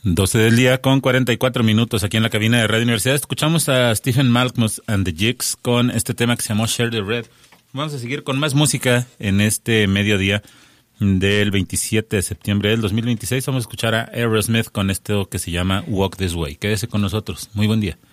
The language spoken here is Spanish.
12 del día con 44 minutos aquí en la cabina de Radio Universidad. Escuchamos a Stephen Malkmus and the Jigs con este tema que se llamó Share the Red. Vamos a seguir con más música en este mediodía del 27 de septiembre del 2026. Vamos a escuchar a Aerosmith con esto que se llama Walk This Way. Quédese con nosotros. Muy buen día.